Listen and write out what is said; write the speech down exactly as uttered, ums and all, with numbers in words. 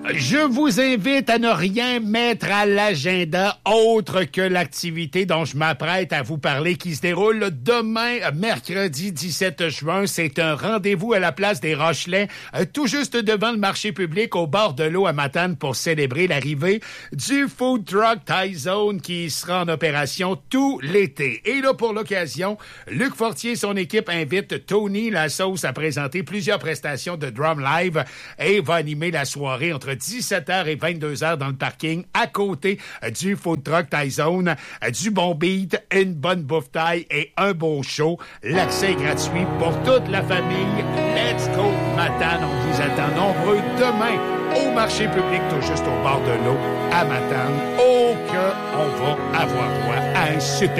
Je vous invite à ne rien mettre à l'agenda autre que l'activité dont je m'apprête à vous parler qui se déroule demain, mercredi dix-sept juin. C'est un rendez-vous à la place des Rochelais, tout juste devant le marché public au bord de l'eau à Matane pour célébrer l'arrivée du Food Truck Thai Zone qui sera en opération tout l'été. Et là, pour l'occasion, Luc Fortier et son équipe invitent Tony La Sauce à présenter plusieurs prestations de drum live et va animer la soirée entre dix-sept heures et vingt-deux heures dans le parking à côté du Food Truck Thai Zone, du bon beat, une bonne bouffe thaï et un beau show. L'accès est gratuit pour toute la famille. Let's go Matane, on vous attend nombreux demain au marché public tout juste au bord de l'eau à Matane. Oh que on va avoir droit à un super